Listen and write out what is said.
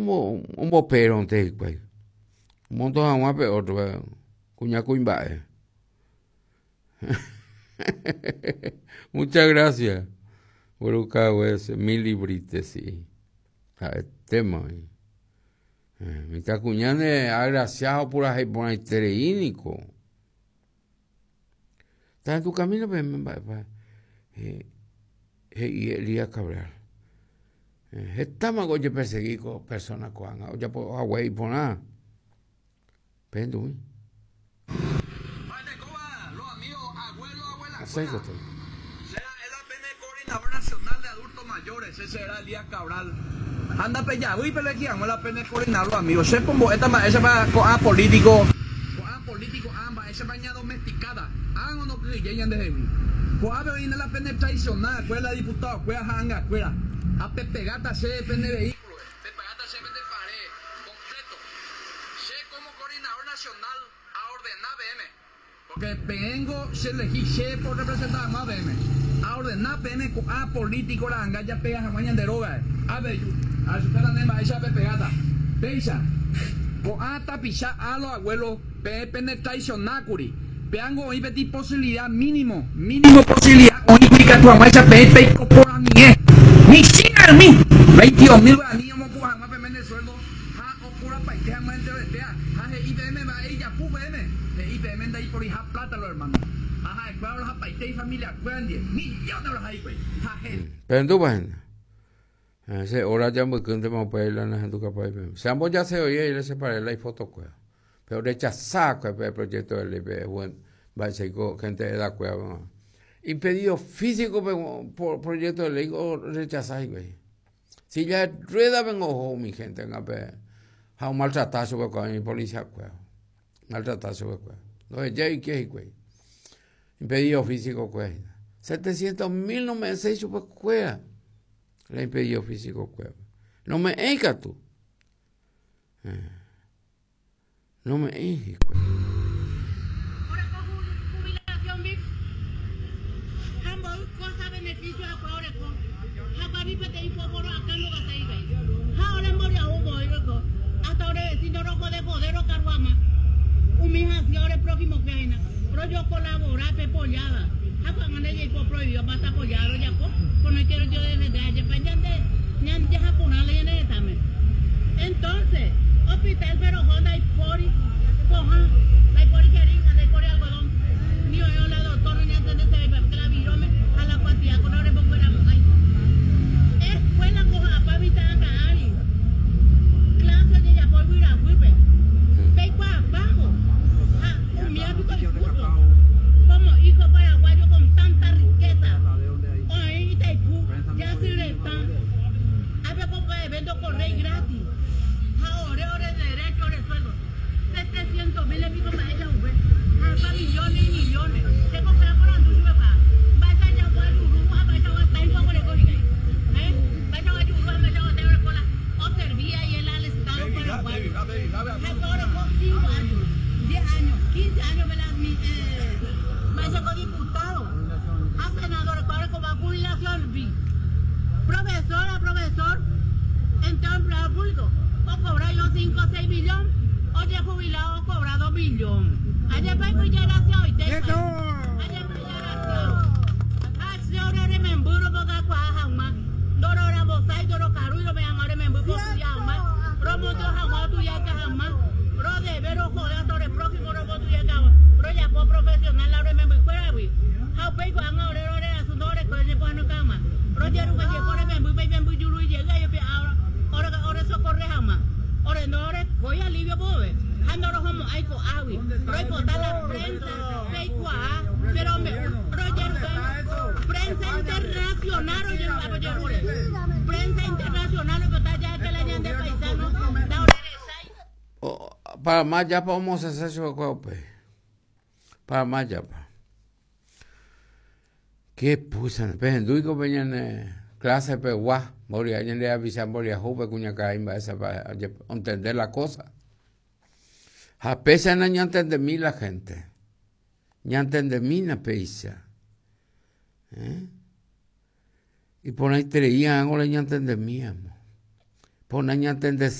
un bopero, un montón de agua peor, cuña cuimbae. Muchas gracias. Mil librites, sí. El tema. Mi tacuñane agraciado por ahí, por ahí, tereínico. Está en tu camino, y Elías Cabral. Estamos hoy perseguir con personas con hoy por agua y por nada. Pendui. Los amigos, abuelo, abuela. Acércate. Será el Coordinador Nacional de Adultos Mayores, ese era Elías Cabral. Anda pellado y peleando la pena coordinar los amigos. Se pongo esta ese va con político ambas, ese baña domesticada. O no que llegan de heavy. Cuando viene la pena tradicional, fue la diputada, fue a hanga, fue a pepegata se pene vehículo, pepegata se vende pared, completo. Se como coordinador nacional a ordenar BM. Porque vengo, se elegí, se por representar más BM. A ordenar BM a político, la hanga, ya pega a mañana de droga. A ver, a su cara nema, esa pepegata. Pensa, o a tapichar a los abuelos, pene tradicional, curi. Veango hoy peti posibilidad mínimo posibilidad hoy pica tu amor esa pe por a ni sin a mí 22.000 guaraníes mo puja más pemene sueldo ha o pura paiteja más entre ha IBM va ella pu BM IBM de ahí por hija plata los hermanos ajá claro los paite y familia cuentan 10 millones los ahí güey pero tú bueno ese hora ya me cuente más para ir en tu capaz se ambos ya se oye y le separé la foto cueva. Pero rechazar el proyecto del LP, bueno, va a ser gente de la cueva. Impedido físico por proyecto de ley o rechazar, güey. Si ya rueda vengo, mi gente, a un maltratazo con mi policía, güey. Maltratazo, güey. No es ya y qué, güey. Impedido físico, güey. 700.000 no me sé, güey. Le impedido físico, güey. No me enca tú. No me dije, güey. Ahora con jubilación, ¿ves? Ambos cosas beneficios a favor de acá vive te info acá no vas a ir, güey. Ahora moría hubo, hasta ahora vecino rojo de poder o caruama. Humillación el próximo feina. Pero yo colaborar, pepollada. Acá gané y por prohibido para apoyarlo ya con el quiero yo desde allá para allá de japonés y en también. Entonces, hospital pero Honda y Pori, coja, la Pori querida, la Pori algodón. Ni yo la doctora ni antes de ser porque la virome a la cuantía con ahora por fuera ahí. Escuela coja para evitar acá ahí. Clase de ya por ir a Wipe. Ve para abajo. Un miércoles de curso. Como hijo paraguayo con tanta riqueza. Hoy Itaipú ya se le están. Había comprado evento con rey gratis. Ahora de derecho de sueldo. 700.000 y pico para ella, güey. Hasta millones y millones. Se compran por Anducho, papá. Vaya a llamar Uruguay, vaya a estar en poco de código. Vaya a Uruguay, vaya a tener cola. O servía y el al Estado paraguayo. Me cobro por 5 años, 10 años, 15 años, vaya con diputado. A senador, cobra como jubilación, vi. Profesor, entró empleado público. O cobra yo 5 o 6 millones, o ya jubilado o cobra 2 millones. Allá para que ya nació y te allá para ya nació. Así ahora rememburo porque acá jamás. Doro era bozai, doro caruyo, me llamo rememburo porque tu llama. Romo tu jamás, tu ya que jamás. Ro de vero joder, sobre el próximo robo tu ya que jamás. Ro ya por profesional, la rememburo fuera, güey. How pay for ahora era su dore con el pueblo cama. Ro ya no me llevo rememburo, yuru y llega y ahora. Ahora socorre jamás. Ahora no, ahora voy alivio pobre. Ando rojo como hay coawi. Pero está la prensa, pero me prensa internacional, prensa internacional, que está ya que la ñan de paisano. Para más ya podemos hacer eso, pues. Para más ya. ¿Qué pusan? Pues en Duico venían clase peguá. Moria, ayer le avisan Moria Jupe, cuña caimba esa para entender la cosa. A pesar de no entender mí la gente. No entender mí la peisa. Y por ahí creían, ahora no entender mí, por ahí no entender